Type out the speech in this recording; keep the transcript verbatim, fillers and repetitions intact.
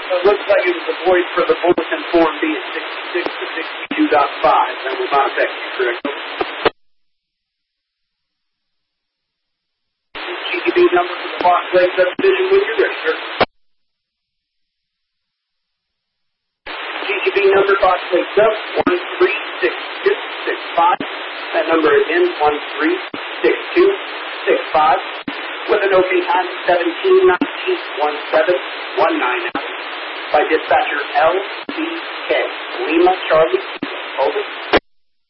It looks like it was a void for the bulletin form B at sixty-six to sixty-two point five. That will not affect you, correct? G T B number for the Fox Lake subdivision when you're ready, sir. G T B number Fox Lake sub one three six two six five. That number again one three six two six five. With an opening time of seventeen nineteen seventeen nineteen by dispatcher L C K Lima Charlie. Over.